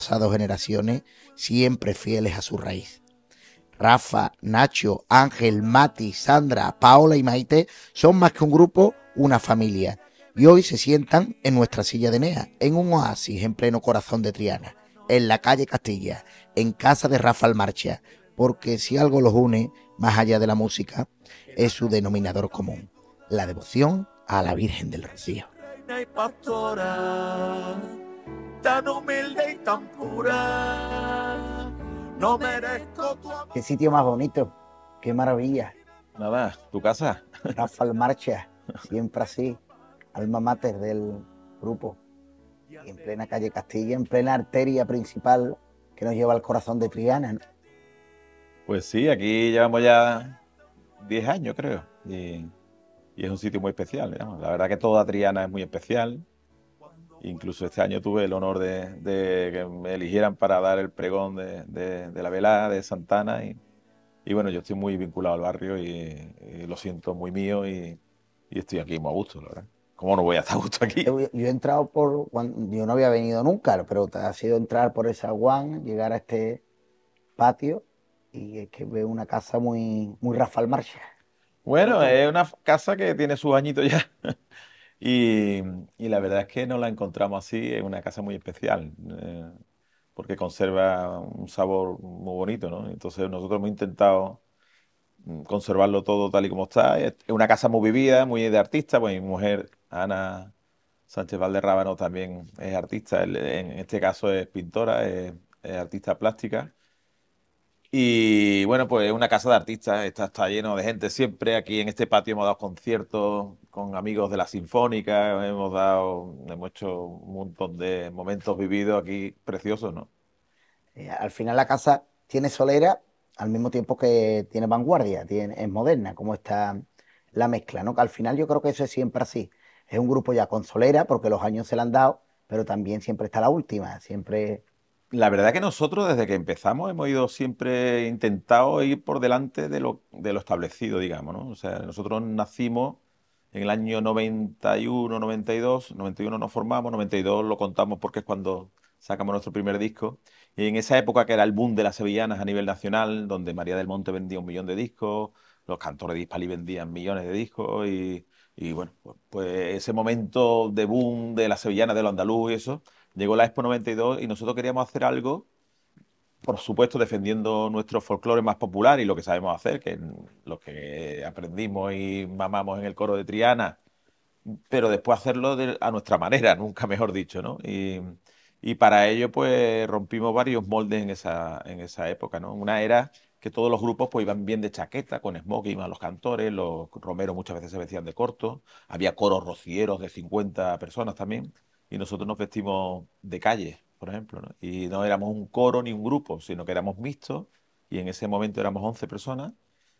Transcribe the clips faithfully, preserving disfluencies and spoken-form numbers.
pasado generaciones siempre fieles a su raíz. Rafa, Nacho, Ángel, Mati, Sandra, Paola y Maite son más que un grupo, una familia. Y hoy se sientan en nuestra silla de Enea, en un oasis en pleno corazón de Triana, en la calle Castilla, en casa de Rafa Almarcha, porque si algo los une, más allá de la música, es su denominador común, la devoción a la Virgen del Rocío. Reina y pastora, tan humilde y tan pura, no merezco tu amor. Qué sitio más bonito, qué maravilla. Nada, tu casa. Rafa Almarcha, siempre así, alma mater del grupo. Y en plena calle Castilla, en plena arteria principal que nos lleva al corazón de Triana, ¿no? Pues sí, aquí llevamos ya diez años, creo. Y, y es un sitio muy especial, ¿no? La verdad que toda Triana es muy especial. Incluso este año tuve el honor de, de que me eligieran para dar el pregón de, de, de la velada de Santana. Y, y bueno, yo estoy muy vinculado al barrio y, y lo siento muy mío y, y estoy aquí muy a gusto, la verdad. ¿Cómo no voy a estar a gusto aquí? Yo, yo he entrado por, cuando, yo no había venido nunca, pero ha sido entrar por esa Juan, llegar a este patio y es que veo una casa muy, muy Rafa Almarcha. Bueno, es una casa que tiene sus añitos ya. Y, y la verdad es que no la encontramos así, es una casa muy especial, eh, porque conserva un sabor muy bonito, ¿no? Entonces nosotros hemos intentado mm, conservarlo todo tal y como está. Es es una casa muy vivida, muy de artista, pues mi mujer, Ana Sánchez Valderrábano, también es artista, él, en este caso es pintora, es, es artista plástica. Y bueno, pues es una casa de artistas, está, está lleno de gente siempre. Aquí en este patio hemos dado conciertos con amigos de la Sinfónica, hemos dado, hemos hecho un montón de momentos vividos aquí preciosos, ¿no? Eh, al final la casa tiene solera al mismo tiempo que tiene vanguardia, tiene, es moderna, como está la mezcla, ¿no? Que al final yo creo que eso es siempre así. Es un grupo ya con solera porque los años se le han dado, pero también siempre está la última, siempre. La verdad que nosotros desde que empezamos hemos ido siempre intentado ir por delante de lo, de lo establecido, digamos, ¿no? O sea, nosotros nacimos en el año noventa y uno, noventa y dos, noventa y uno nos formamos, noventa y dos lo contamos porque es cuando sacamos nuestro primer disco. Y en esa época que era el boom de las sevillanas a nivel nacional, donde María del Monte vendía un millón de discos, los cantores de Hispalí vendían millones de discos y, y bueno, pues, pues ese momento de boom de las sevillanas, de lo andaluz y eso. Llegó la Expo noventa y dos y nosotros queríamos hacer algo, por supuesto, defendiendo nuestro folclore más popular y lo que sabemos hacer, que es lo que aprendimos y mamamos en el coro de Triana, pero después hacerlo de- a nuestra manera, nunca mejor dicho, ¿no? Y, y para ello, pues, rompimos varios moldes en esa, en esa época, ¿no? Una era que todos los grupos pues iban bien de chaqueta, con smoking, iban los cantores, los romeros muchas veces se vestían de corto, había coros rocieros de cincuenta personas también, y nosotros nos vestimos de calle, por ejemplo, ¿no? Y no éramos un coro ni un grupo, sino que éramos mixtos, y en ese momento éramos once personas,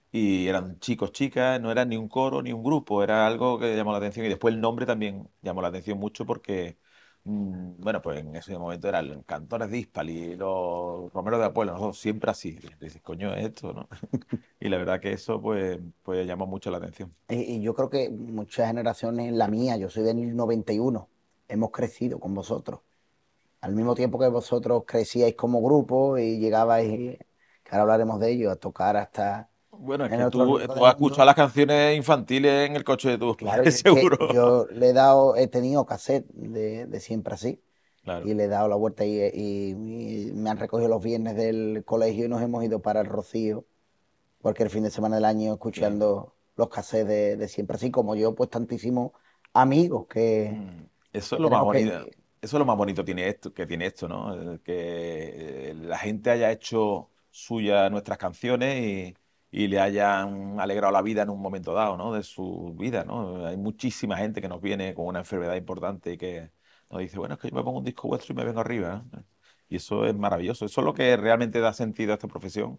y eran chicos, chicas, no era ni un coro ni un grupo, era algo que llamó la atención y después el nombre también llamó la atención mucho porque, mm, bueno, pues en ese momento eran cantores de Hispali, los romeros de Apuebla, nosotros siempre así, y dices, coño, es esto, ¿no? Y la verdad que eso pues, pues llamó mucho la atención. Y, y yo creo que muchas generaciones, la mía, yo soy del noventa y uno, hemos crecido con vosotros. Al mismo tiempo que vosotros crecíais como grupo y llegabais, que ahora hablaremos de ello, a tocar hasta Bueno, es en que otros tú, rincones tú del has escuchado mundo. las canciones infantiles en el coche de tus Claro, padres, yo, es que seguro. yo le he dado, he tenido cassette de, de siempre así Claro. y le he dado la vuelta y, y- y me han recogido los viernes del colegio y nos hemos ido para el Rocío, cualquier fin de semana del año Claro. escuchando los cassettes de, de siempre así, como yo, pues tantísimos amigos que, Mm, Eso que es lo más tenemos bonito, que. eso es lo más bonito tiene esto, que tiene esto, ¿no? El que eh, la gente haya hecho suya nuestras canciones y, y le hayan alegrado la vida en un momento dado, ¿no? De su vida, ¿no? Hay muchísima gente que nos viene con una enfermedad importante y que nos dice, bueno, es que yo me pongo un disco vuestro y me vengo arriba, ¿eh? Y eso es maravilloso. Eso es lo que realmente da sentido a esta profesión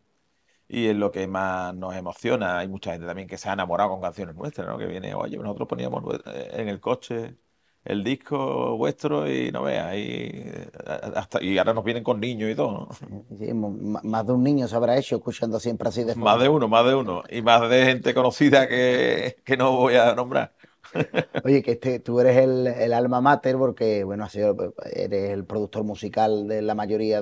y es lo que más nos emociona. Hay mucha gente también que se ha enamorado con canciones nuestras, ¿no? Que viene, oye, nosotros poníamos eh, en el coche el disco vuestro y no veas, y, eh, hasta, y ahora nos vienen con niños y todo, ¿no? Sí, m- más de un niño se habrá hecho escuchando siempre así de Más de fondo. uno, más de uno. Y más de gente conocida que, que no voy a nombrar. Oye, que este, tú eres el, el alma mater porque, bueno, has sido- eres el productor musical de la mayoría